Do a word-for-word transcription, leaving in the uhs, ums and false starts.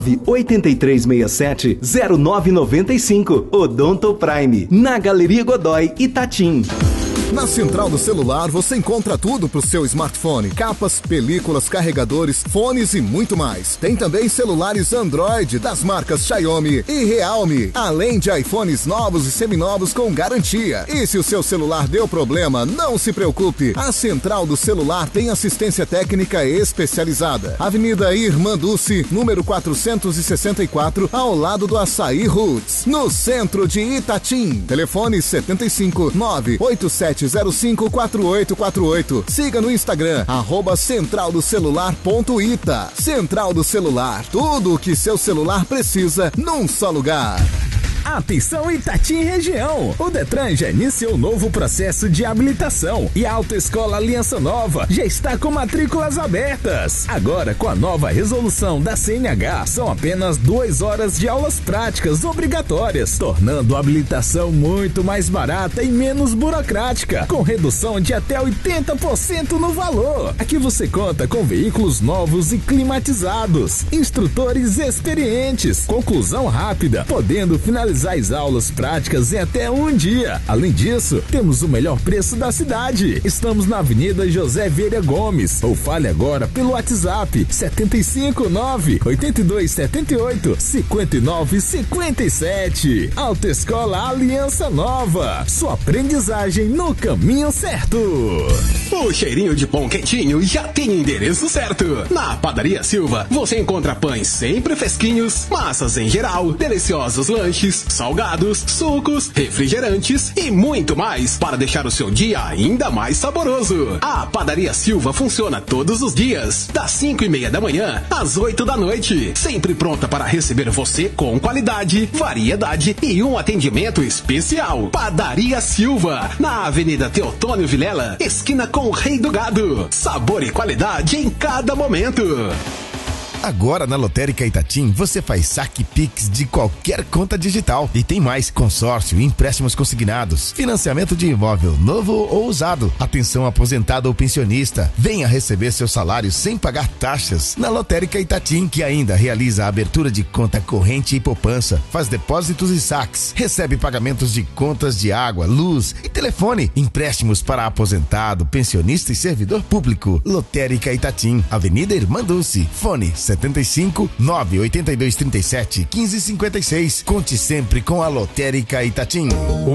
oito três seis sete zero nove nove cinco. Odonto Prime, na Galeria Godoy, Itatim. Na Central do Celular você encontra tudo pro seu smartphone: capas, películas, carregadores, fones e muito mais. Tem também celulares Android das marcas Xiaomi e Realme, além de iPhones novos e seminovos com garantia. E se o seu celular deu problema, não se preocupe. A Central do Celular tem assistência técnica especializada. Avenida Irmã Dulce, número quatrocentos e sessenta e quatro, ao lado do Açaí Roots, no centro de Itatim. Telefone setenta e cinco, nove oito sete zero cinco quatro oito quatro oito. Siga no Instagram, arroba central do celular ponto ita. Central do Celular, tudo o que seu celular precisa num só lugar. Atenção Itatim região! O Detran já iniciou o novo processo de habilitação e a Autoescola Aliança Nova já está com matrículas abertas. Agora, com a nova resolução da C N H, são apenas duas horas de aulas práticas obrigatórias, tornando a habilitação muito mais barata e menos burocrática, com redução de até oitenta por cento no valor. Aqui você conta com veículos novos e climatizados, instrutores experientes, conclusão rápida, podendo finalizar as aulas práticas em até um dia. Além disso, temos o melhor preço da cidade. Estamos na Avenida José Vieira Gomes, ou fale agora pelo WhatsApp sete cinco nove, oito dois sete oito, cinco nove cinco sete. Autoescola Aliança Nova, sua aprendizagem no caminho certo. O cheirinho de pão quentinho já tem endereço certo. Na Padaria Silva, você encontra pães sempre fresquinhos, massas em geral, deliciosos lanches, salgados, sucos, refrigerantes e muito mais para deixar o seu dia ainda mais saboroso. A Padaria Silva funciona todos os dias, das cinco e meia da manhã às oito da noite, sempre pronta para receber você com qualidade, variedade e um atendimento especial. Padaria Silva, na Avenida Teotônio Vilela, esquina com o Rei do Gado. Sabor e qualidade em cada momento. Agora na Lotérica Itatim você faz saque Pix de qualquer conta digital. E tem mais: consórcio, empréstimos consignados, financiamento de imóvel novo ou usado. Atenção aposentado ou pensionista, venha receber seu salário sem pagar taxas na Lotérica Itatim, que ainda realiza a abertura de conta corrente e poupança, faz depósitos e saques, recebe pagamentos de contas de água, luz e telefone, empréstimos para aposentado, pensionista e servidor público. Lotérica Itatim, Avenida Irmã Dulce, fone setenta e cinco, nove oito dois, trinta e sete, quinze cinquenta e seis. Conte sempre com a Lotérica Itatim.